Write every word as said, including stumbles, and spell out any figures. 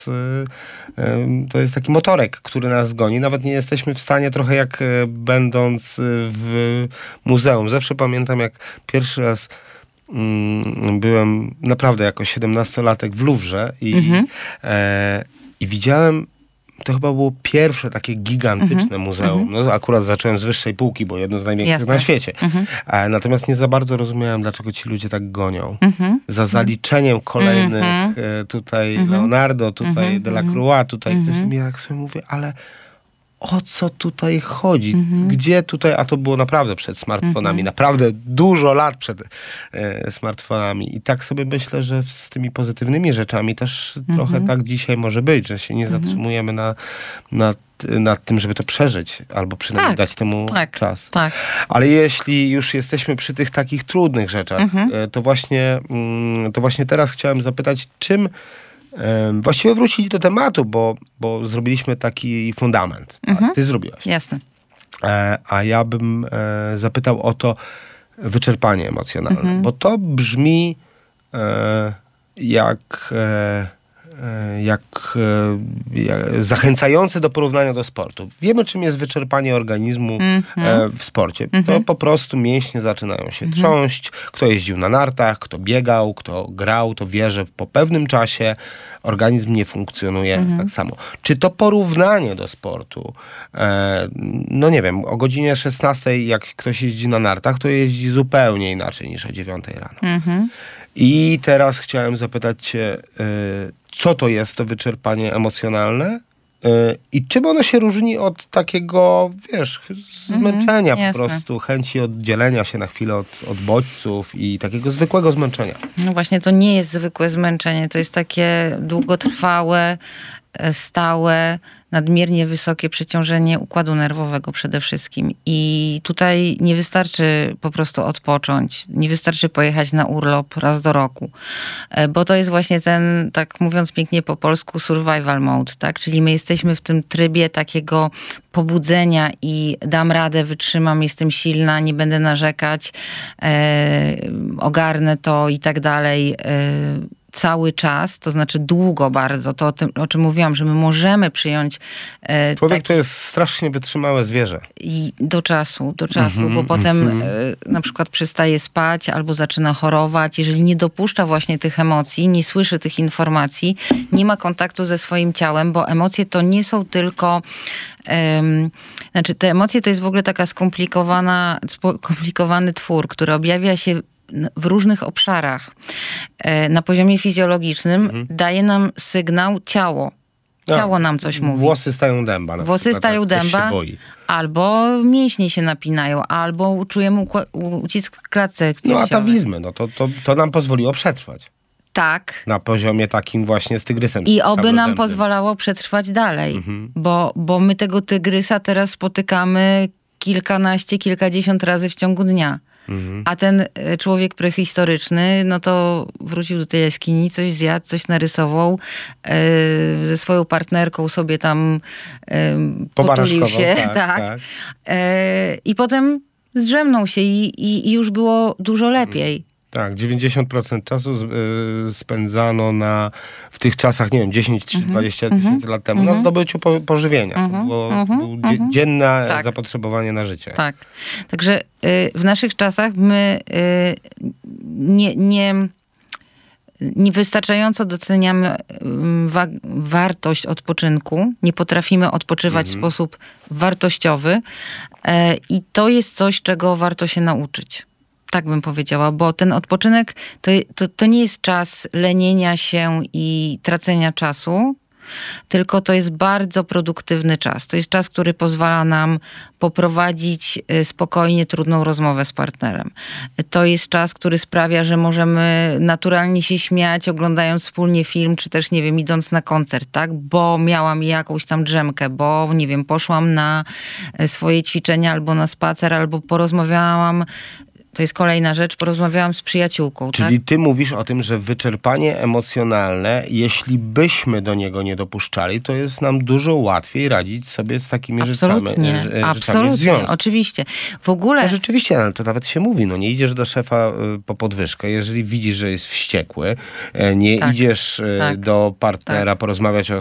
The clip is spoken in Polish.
to jest taki motorek, który nas goni. Nawet nie jesteśmy w stanie, trochę jak będąc w muzeum. Zawsze pamiętam, jak pierwszy raz mm, byłem naprawdę jako siedemnastolatek w Louvre i, mhm. e, i widziałem, to chyba było pierwsze takie gigantyczne mm-hmm. muzeum. No, akurat zacząłem z wyższej półki, bo jedno z największych Jasne. Na świecie. Mm-hmm. E, natomiast nie za bardzo rozumiałem, dlaczego ci ludzie tak gonią. Mm-hmm. Za zaliczeniem kolejnych mm-hmm. e, tutaj mm-hmm. Leonardo, tutaj mm-hmm. Delacroix, tutaj mm-hmm. ktoś mi tak sobie mówię, ale o co tutaj chodzi? Mm-hmm. Gdzie tutaj, a to było naprawdę przed smartfonami, mm-hmm. naprawdę dużo lat przed e, smartfonami. I tak sobie myślę, że z tymi pozytywnymi rzeczami też mm-hmm. trochę tak dzisiaj może być, że się nie mm-hmm. zatrzymujemy na, na, nad tym, żeby to przeżyć, albo przynajmniej tak, dać temu tak, czas. Tak. Ale jeśli już jesteśmy przy tych takich trudnych rzeczach, mm-hmm. e, to, właśnie, mm, to właśnie teraz chciałem zapytać, czym właściwie wrócić do tematu, bo, bo zrobiliśmy taki fundament. Tak? Mhm. Ty zrobiłaś. Jasne. E, a ja bym e, zapytał o to wyczerpanie emocjonalne. Mhm. Bo to brzmi e, jak, e, jak, e, jak zachęcające do porównania do sportu. Wiemy, czym jest wyczerpanie organizmu mhm. e, w sporcie. Mhm. To po prostu mięśnie zaczynają się mhm. trząść. Kto jeździł na nartach, kto biegał, kto grał, to wie, że po pewnym czasie organizm nie funkcjonuje mhm. tak samo. Czy to porównanie do sportu, e, no nie wiem, o godzinie szesnastej jak ktoś jeździ na nartach, to jeździ zupełnie inaczej niż o dziewiątej rano. Mhm. I teraz chciałem zapytać cię, e, co to jest to wyczerpanie emocjonalne? I czym ono się różni od takiego, wiesz, zmęczenia mm, po prostu, chęci oddzielenia się na chwilę od, od bodźców i takiego zwykłego zmęczenia? No właśnie, to nie jest zwykłe zmęczenie, to jest takie długotrwałe, stałe, nadmiernie wysokie przeciążenie układu nerwowego przede wszystkim. I tutaj nie wystarczy po prostu odpocząć, nie wystarczy pojechać na urlop raz do roku, bo to jest właśnie ten, tak mówiąc pięknie po polsku, survival mode, tak? Czyli my jesteśmy w tym trybie takiego pobudzenia i dam radę, wytrzymam, jestem silna, nie będę narzekać, e, ogarnę to i tak dalej, e, cały czas, to znaczy długo bardzo, to o tym, o czym mówiłam, że my możemy przyjąć... E, Człowiek taki, to jest strasznie wytrzymałe zwierzę. I do czasu, do czasu, mm-hmm, bo potem mm-hmm. e, na przykład przestaje spać albo zaczyna chorować. Jeżeli nie dopuszcza właśnie tych emocji, nie słyszy tych informacji, nie ma kontaktu ze swoim ciałem, bo emocje to nie są tylko... Um, znaczy te emocje to jest w ogóle taka skomplikowana, skomplikowany twór, który objawia się w różnych obszarach. Na poziomie fizjologicznym mhm. daje nam sygnał ciało. Ciało nam coś mówi. Włosy stają dęba. Na Włosy przykład, stają dęba, albo mięśnie się napinają, albo czujemy ucisk w klatce piersiowej. No atawizmy, no to, to, to nam pozwoliło przetrwać. Tak. Na poziomie takim właśnie z tygrysem. I oby nam pozwalało przetrwać dalej. Mhm. Bo, bo my tego tygrysa teraz spotykamy kilkanaście, kilkadziesiąt razy w ciągu dnia. Mhm. A ten człowiek prehistoryczny, no to wrócił do tej jaskini, coś zjadł, coś narysował, e, ze swoją partnerką sobie tam e, potulił się. Tak, tak. tak. E, I potem zdrzemnął się i, i, i już było dużo lepiej. Tak, dziewięćdziesiąt procent czasu y, spędzano na, w tych czasach, nie wiem, dziesięć czy dwadzieścia mm-hmm. tysięcy lat temu, mm-hmm. na zdobyciu po, pożywienia. Mm-hmm. To było, mm-hmm. było dzie, dzienne tak. zapotrzebowanie na życie. Tak. Także y, w naszych czasach my y, nie, nie, niewystarczająco doceniamy wa- wartość odpoczynku. Nie potrafimy odpoczywać mm-hmm. w sposób wartościowy. Y, I to jest coś, czego warto się nauczyć. Tak bym powiedziała, bo ten odpoczynek to, to, to nie jest czas lenienia się i tracenia czasu, tylko to jest bardzo produktywny czas. To jest czas, który pozwala nam poprowadzić spokojnie trudną rozmowę z partnerem. To jest czas, który sprawia, że możemy naturalnie się śmiać, oglądając wspólnie film, czy też, nie wiem, idąc na koncert, tak? Bo miałam jakąś tam drzemkę, bo, nie wiem, poszłam na swoje ćwiczenia albo na spacer, albo porozmawiałam To jest kolejna rzecz. Porozmawiałam z przyjaciółką. Czyli tak? ty mówisz o tym, że wyczerpanie emocjonalne, jeśli byśmy do niego nie dopuszczali, to jest nam dużo łatwiej radzić sobie z takimi Absolutnie, rzeczami, rzeczami absolutnie, w związku. oczywiście. W ogóle... No rzeczywiście, ale to nawet się mówi, no nie idziesz do szefa y, po podwyżkę, jeżeli widzisz, że jest wściekły, y, nie Tak, idziesz y, tak, do partnera porozmawiać o